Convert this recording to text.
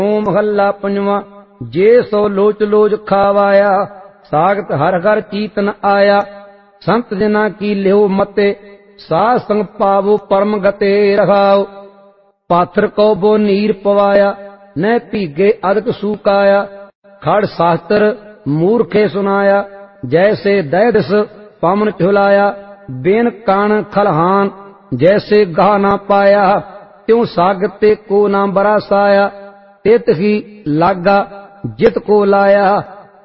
महला पंजवा। जे सो लोच लोच खावाया, सागत हर घर चीतन आया। संत जना की लियो मते, साध संग पावो परम गते रखाओ। पाथर को बो नीर पवाया, न भीगे अदक सूकाया। खड़ शास्त्र मूर्खे सुनाया, जैसे दैदस पामन झुलाया। बेन कान खलहान, जैसे गाह ना पाया। त्यों सागते को ना बरासाया, तित ही लागा जित को लाया।